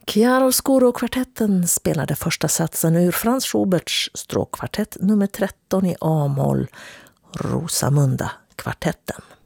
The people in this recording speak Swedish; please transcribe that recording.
Chiaroscuro-kvartetten spelade första satsen ur Franz Schuberts stråkkvartett nummer 13 i A-moll, Rosamunda-kvartetten.